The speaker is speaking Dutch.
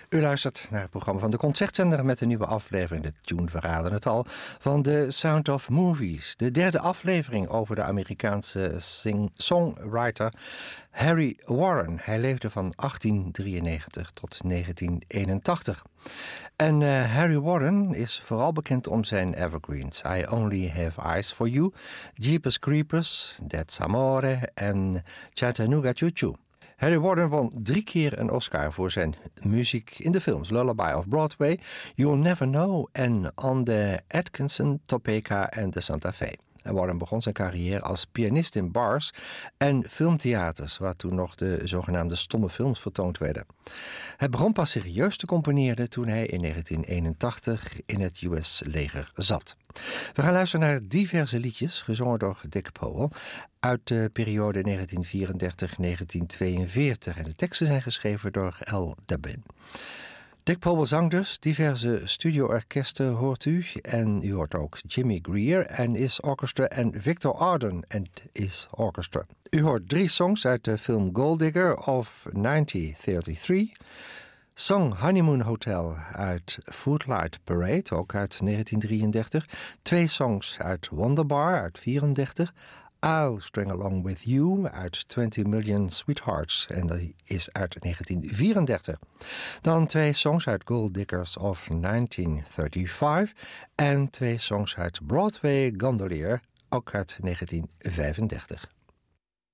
U luistert naar het programma van de Concertzender met een nieuwe aflevering, de tune verraden het al, van The Sound of Movies. De derde aflevering over de Amerikaanse songwriter Harry Warren. Hij leefde van 1893 tot 1981. En Harry Warren is vooral bekend om zijn evergreens. I Only Have Eyes for You, Jeepers Creepers, That's Amore en Chattanooga Choo Choo. Harry Warren won 3 keer een Oscar voor zijn muziek in de films Lullaby of Broadway, You'll Never Know en On the Atkinson, Topeka en de Santa Fe. En Warren begon zijn carrière als pianist in bars en filmtheaters, waar toen nog de zogenaamde stomme films vertoond werden. Hij begon pas serieus te componeren toen hij in 1981 in het US-leger zat. We gaan luisteren naar diverse liedjes, gezongen door Dick Powell, uit de periode 1934-1942. En de teksten zijn geschreven door Al Dubin. Dick Powell zang dus, diverse studioorkesten hoort u. En u hoort ook Jimmy Greer en Is Orchestra en Victor Arden en Is Orchestra. U hoort 3 songs uit de film Gold Digger of 1933. Song Honeymoon Hotel uit Footlight Parade, ook uit 1933. 2 songs uit Wonderbar uit 1934. I'll String Along With You uit 20 Million Sweethearts en dat is uit 1934. Dan 2 songs uit Gold Diggers of 1935 en 2 songs uit Broadway Gondolier, ook uit 1935.